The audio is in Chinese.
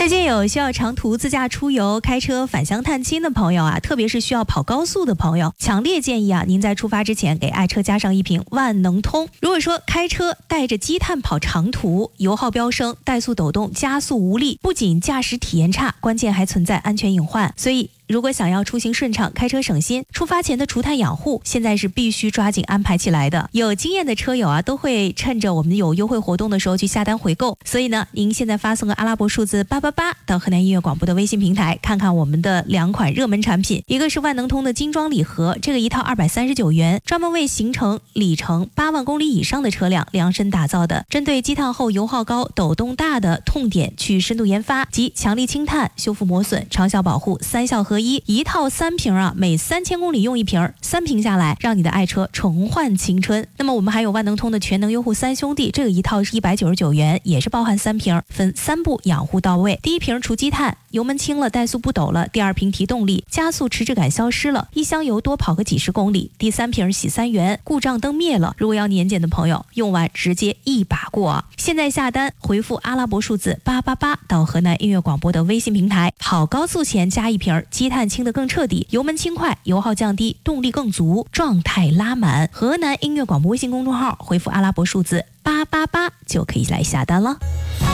最近有需要长途自驾出游、开车返乡探亲的朋友啊，特别是需要跑高速的朋友，强烈建议啊，您在出发之前给爱车加上一瓶万能通。如果说开车带着积碳跑长途，油耗飙升，怠速抖动，加速无力，不仅驾驶体验差，关键还存在安全隐患。所以如果想要出行顺畅、开车省心，出发前的除碳养护现在是必须抓紧安排起来的。有经验的车友啊，都会趁着我们有优惠活动的时候去下单回购。所以呢，您现在发送个阿拉伯数字888到河南音乐广播的微信平台，看看我们的2款热门产品。一个是万能通的精装礼盒，这个一套239元，专门为行程里程8万公里以上的车辆量身打造的，针对积碳后油耗高、抖动大的痛点去深度研发，及强力清碳、修复磨损、长效保护3效合一套3瓶啊，每3000公里用1瓶，3瓶下来让你的爱车重焕青春。那么我们还有万能通的全能优护3兄弟，这个一套是199元，也是包含3瓶，分3步养护到位。第一瓶除积碳，油门轻了，怠速不抖了；第二瓶提动力，加速迟滞感消失了，一箱油多跑个几十公里；第3瓶洗3元，故障灯灭了。如果要年检的朋友，用完直接一把过。现在下单回复阿拉伯数字888到河南音乐广播的微信平台，跑高速前加一瓶，积碳清得更彻底，油门轻快，油耗降低，动力更足，状态拉满。河南音乐广播微信公众号回复阿拉伯数字888就可以来下单了。